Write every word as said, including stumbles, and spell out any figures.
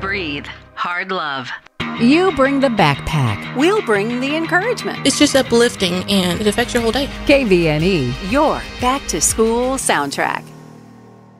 breathe hard love. You bring the backpack. We'll bring the encouragement. It's just uplifting and it affects your whole day. K V N E, Your back to school soundtrack.